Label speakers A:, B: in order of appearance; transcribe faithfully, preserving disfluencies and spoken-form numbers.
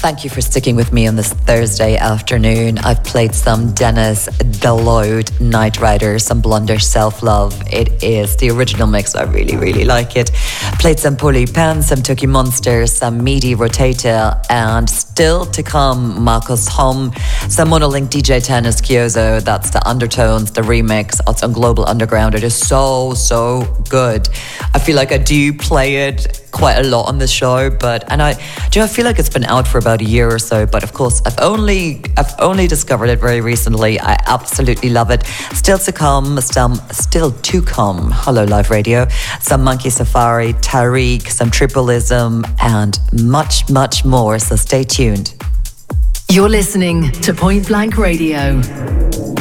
A: Thank you for sticking with me on this Thursday afternoon. I've played some Dennis DeLoad, Night Rider, some Blunder Self-Love. It is the original mix. I really, really like it. Played some Pully Pen, some Tookie Monster, some Meaty Rotata, and still to come, Marcus Hum, some Monolink D J Tennis Kyozo. That's the Undertones, the remix. It's on Global Underground. It is so, so good. I feel like I do play it quite a lot on this show, but and I do you know, I feel like it's been out for about a year or so, but of course I've only I've only discovered it very recently. I absolutely love it. Still to come, some still to come. Hello Live Radio, some Monkey Safari, Tariq, some Tripleism, and much, much more. So stay tuned.
B: You're listening to Point Blank Radio.